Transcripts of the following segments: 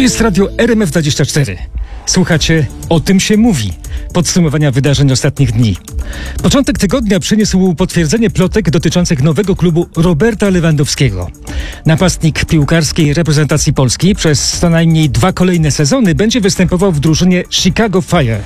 jest radio RMF24. Słuchacie O tym się mówi. Podsumowania wydarzeń ostatnich dni. Początek tygodnia przyniósł potwierdzenie plotek dotyczących nowego klubu Roberta Lewandowskiego. Napastnik piłkarskiej reprezentacji Polski przez co najmniej 2 kolejne sezony będzie występował w drużynie Chicago Fire.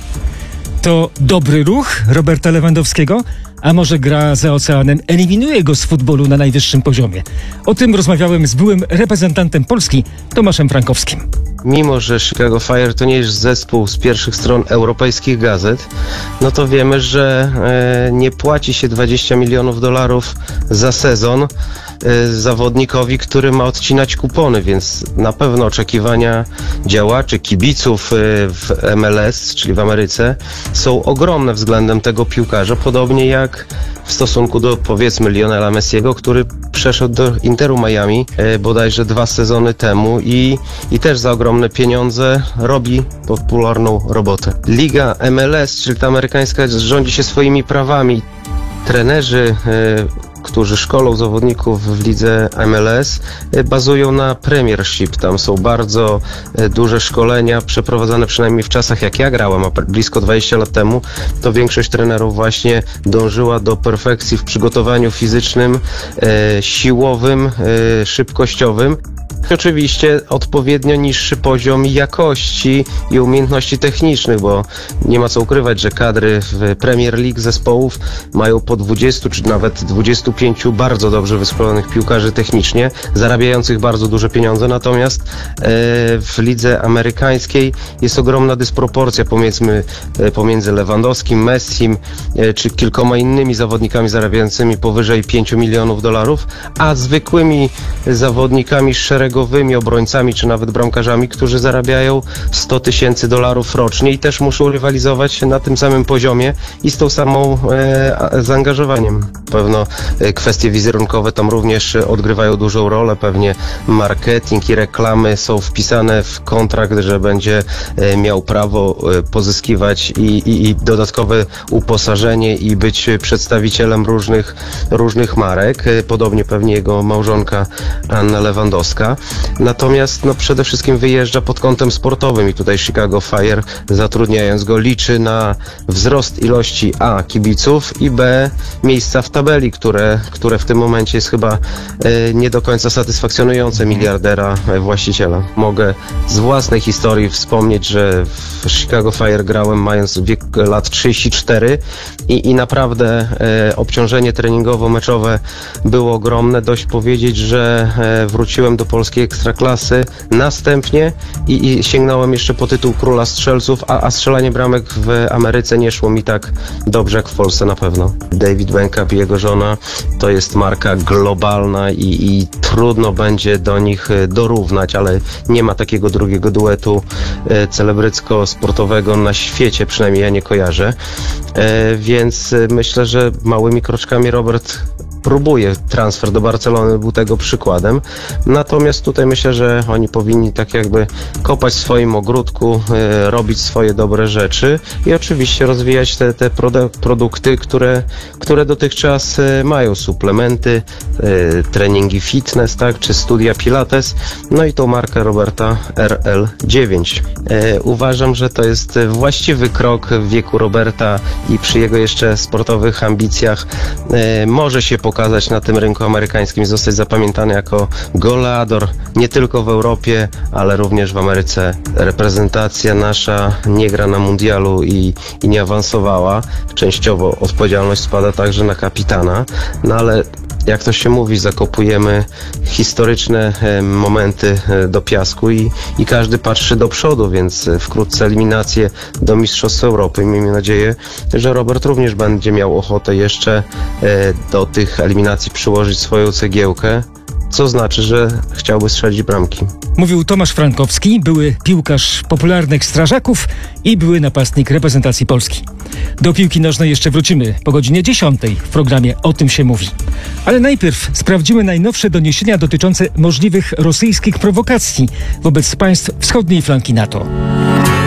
To dobry ruch Roberta Lewandowskiego? A może gra za oceanem eliminuje go z futbolu na najwyższym poziomie? O tym rozmawiałem z byłym reprezentantem Polski, Tomaszem Frankowskim. Mimo że Chicago Fire to nie jest zespół z pierwszych stron europejskich gazet, no to wiemy, że nie płaci się $20 milionów za sezon zawodnikowi, który ma odcinać kupony, więc na pewno oczekiwania działaczy, kibiców w MLS, czyli w Ameryce, są ogromne względem tego piłkarza, podobnie jak w stosunku do, powiedzmy, Lionela Messiego, który przeszedł do Interu Miami bodajże 2 sezony temu i też za ogromne pieniądze robi popularną robotę. Liga MLS, czyli ta amerykańska, rządzi się swoimi prawami. Trenerzy, którzy szkolą zawodników w lidze MLS, bazują na Premiership. Tam są bardzo duże szkolenia przeprowadzane, przynajmniej w czasach jak ja grałem, a blisko 20 lat temu, to większość trenerów właśnie dążyła do perfekcji w przygotowaniu fizycznym, siłowym, szybkościowym. Oczywiście odpowiednio niższy poziom jakości i umiejętności technicznych, bo nie ma co ukrywać, że kadry w Premier League zespołów mają po 20 czy nawet 25 bardzo dobrze wyszkolonych piłkarzy technicznie, zarabiających bardzo duże pieniądze, natomiast w lidze amerykańskiej jest ogromna dysproporcja pomiędzy Lewandowskim, Messim czy kilkoma innymi zawodnikami zarabiającymi powyżej $5 milionów, a zwykłymi zawodnikami szeregowymi, obrońcami czy nawet bramkarzami, którzy zarabiają $100,000 rocznie i też muszą rywalizować na tym samym poziomie i z tą samą zaangażowaniem. Pewno kwestie wizerunkowe tam również odgrywają dużą rolę, pewnie marketing i reklamy są wpisane w kontrakt, że będzie miał prawo pozyskiwać i dodatkowe uposażenie i być przedstawicielem różnych marek, podobnie pewnie jego małżonka Anna Lewandowska. Natomiast przede wszystkim wyjeżdża pod kątem sportowym i tutaj Chicago Fire, zatrudniając go, liczy na wzrost ilości A kibiców i B miejsca w tabeli, które w tym momencie jest chyba nie do końca satysfakcjonujące miliardera właściciela. Mogę z własnej historii wspomnieć, że w Chicago Fire grałem mając wiek lat 34 i naprawdę obciążenie treningowo-meczowe było ogromne. Dość powiedzieć, że wróciłem do polskiej ekstraklasy następnie i sięgnąłem jeszcze po tytuł króla strzelców, a strzelanie bramek w Ameryce nie szło mi tak dobrze jak w Polsce na pewno. David Beckham i jego żona to jest marka globalna i trudno będzie do nich dorównać, ale nie ma takiego drugiego duetu celebrycko-sportowego na świecie, przynajmniej ja nie kojarzę, więc myślę, że małymi kroczkami Robert próbuje. Transfer do Barcelony był tego przykładem. Natomiast tutaj myślę, że oni powinni tak jakby kopać w swoim ogródku, robić swoje dobre rzeczy i oczywiście rozwijać te produkty, które dotychczas mają, suplementy, treningi fitness, tak, czy studia pilates, no i tą markę Roberta RL9. Uważam, że to jest właściwy krok w wieku Roberta i przy jego jeszcze sportowych ambicjach może się pokazać na tym rynku amerykańskim, zostać zapamiętany jako goleador nie tylko w Europie, ale również w Ameryce. Reprezentacja nasza nie gra na mundialu i nie awansowała. Częściowo odpowiedzialność spada także na kapitana, no ale jak to się mówi, zakopujemy historyczne momenty do piasku i każdy patrzy do przodu, więc wkrótce eliminacje do Mistrzostw Europy. Miejmy nadzieję, że Robert również będzie miał ochotę jeszcze do tych eliminacji przyłożyć swoją cegiełkę, co znaczy, że chciałby strzelić bramki. Mówił Tomasz Frankowski, były piłkarz popularnych strażaków i były napastnik reprezentacji Polski. Do piłki nożnej jeszcze wrócimy po godzinie 10 w programie O tym się mówi. Ale najpierw sprawdzimy najnowsze doniesienia dotyczące możliwych rosyjskich prowokacji wobec państw wschodniej flanki NATO.